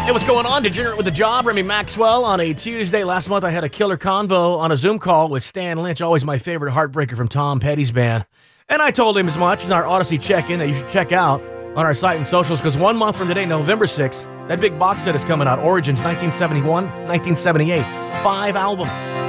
Hey, what's going on? Degenerate with the Job, Remy Maxwell on a Tuesday. Last month I had a killer convo on a Zoom call with Stan Lynch, always my favorite heartbreaker from Tom Petty's band. And I told him as much in our Odyssey check-in that you should check out on our site and socials, because 1 month from today, November 6th, that big box set is coming out. Origins, 1971, 1978. 5 albums.